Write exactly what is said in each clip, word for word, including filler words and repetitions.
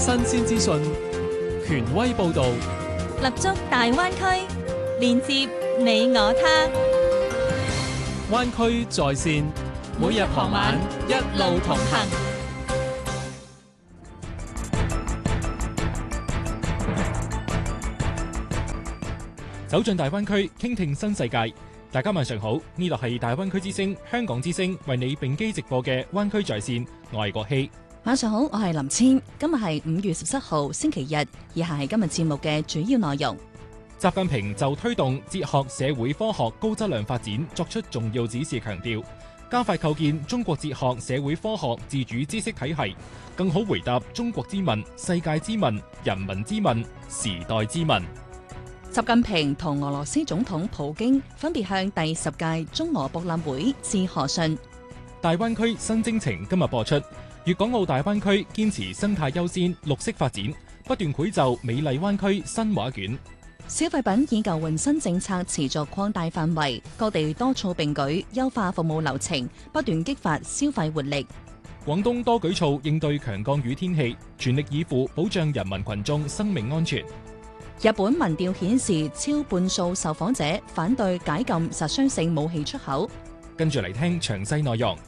新鮮資訊，權威報導， 立足大灣區，連接你我他。 灣區在線，每日傍晚一路同行。走進大灣區，傾聽新世界。大家晚上好，呢度係大灣區之聲、香港之聲為你並機直播嘅灣區在線，我係國希。 晚上好，我係林千。今日係五月十七號星期日，以下係今日節目嘅主要內容。 習近平就推動哲學社會科學高質量發展作出重要指示，強調加快構建中國哲學社會科學自主知識體系，更好回答中國之問、世界之問、人民之問、時代之問。 習近平同俄羅斯總統普京分別向第十屆中俄博覽會致賀信。 大灣區新征程今日播出，粵港澳大灣區堅持生態優先、綠色發展，不斷繪就美麗灣區新畫卷。 消費品以舊換新政策持續擴大範圍，各地多措並舉，優化服務流程，不斷激發消費活力。 廣東多舉措應對強降雨天氣，全力以赴保障人民群眾生命安全。 日本民調顯示，超半數受訪者反對解禁殺傷性武器出口。 跟住嚟聽詳細內容。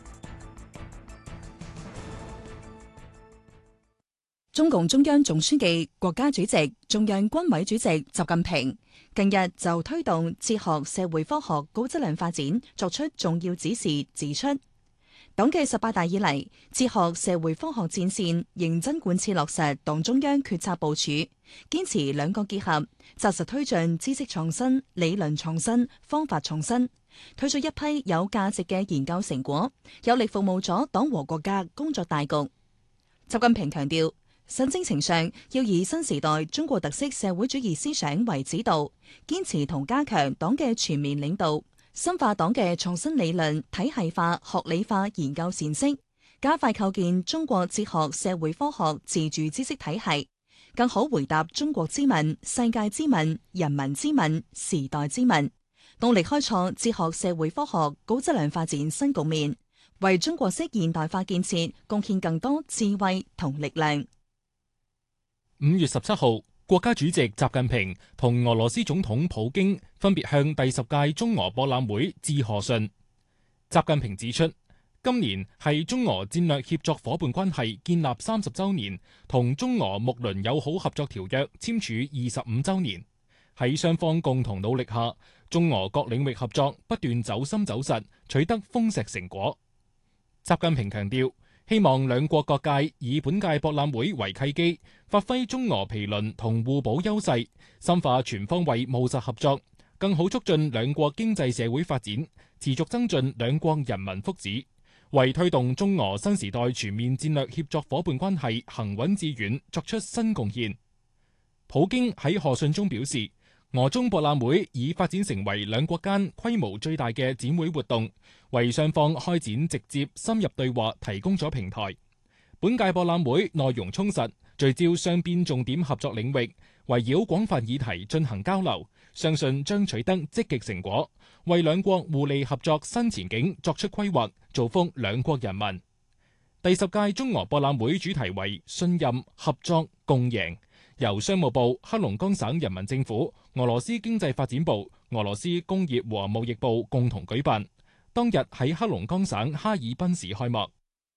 中共中央總書記、國家主席、中央軍委主席習近平近日就推動哲學社會科學高質量發展作出重要指示，指出黨嘅十八大以嚟，哲學社會科學戰線認真貫徹落實黨中央決策部署，堅持兩個結合，紮實推進知識創新、理論創新、方法創新，推出一批有價值嘅研究成果，有力服務咗黨和國家工作大局。習近平強調，新征程上要以新時代中國特色社會主義思想為指導，堅持同加強黨嘅全面領導，深化黨嘅創新理論體系化、學理化研究闡釋，加快構建中國哲學社會科學自主知識體系，更好回答中國之問、世界之問、人民之問、時代之問，努力開創哲學社會科學高質量發展新局面，為中國式現代化建設貢獻更多智慧同力量。 五月十七號，國家主席習近平同俄羅斯總統普京分別向第十屆中俄博覽會致賀信。習近平指出，今年係中俄戰略協作夥伴關係建立三十週年，同中俄睦鄰友好合作條約簽署二十五週年。喺雙方共同努力下，中俄各領域合作不斷走深走實，取得豐碩成果。習近平強調，希望兩國各界以本屆博覽會為契機，發揮中俄毗鄰同互補優勢，深化全方位務實合作，更好促進兩國經濟社會發展，持續增進兩國人民福祉，為推動中俄新時代全面戰略協作夥伴關係行穩致遠作出新貢獻。普京喺賀信中表示，俄中博覽會已發展成為兩國間規模最大嘅展會活動，為雙方開展直接深入對話提供咗平台。本屆博覽會內容充實，聚焦雙邊重點合作領域，圍繞廣泛議題進行交流，相信將取得積極成果，為兩國互利合作新前景作出規劃，造福兩國人民。第十屆中俄博覽會主題為信任、合作、共贏，由商務部、黑龍江省人民政府、俄羅斯經濟發展部、俄羅斯工業和貿易部共同舉辦，當日喺黑龍江省哈爾濱市開幕。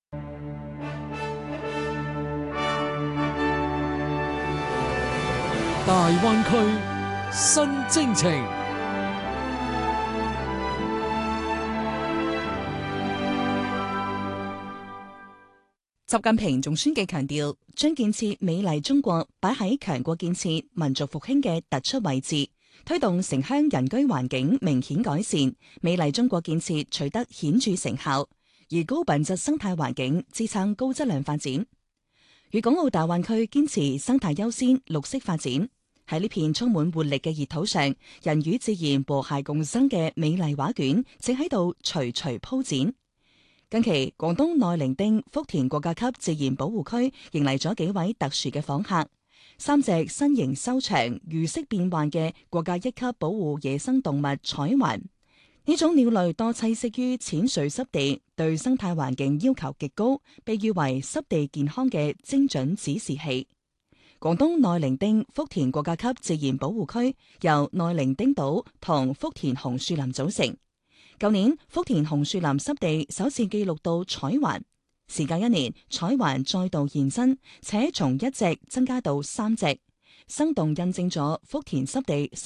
大灣區新征程。 習近平總書記強調，將建設美麗中國擺喺強國建設、民族復興嘅突出位置，推動城鄉人居環境明顯改善，美麗中國建設取得顯著成效，而高品質生態環境支撐高質量發展。粵港澳大灣區堅持生態優先、綠色發展，喺呢片充滿活力嘅熱土上，人與自然和諧共生嘅美麗畫卷正喺度徐徐鋪展。近期，廣東內伶仃福田國家級自然保護區迎嚟咗幾位特殊嘅訪客，三隻身形修長、魚色變幻嘅國家一級保護野生動物彩環。呢種鳥類多棲息於淺水濕地，對生態環境要求極高，被譽為濕地健康嘅精準指示器。 廣東內伶仃福田國家級自然保護區由內伶仃島同福田紅樹林組成。舊年福田紅樹林濕地首次記錄到彩環，時隔一年，彩環再度現身，且從一隻增加到三隻，生動印證咗福田濕地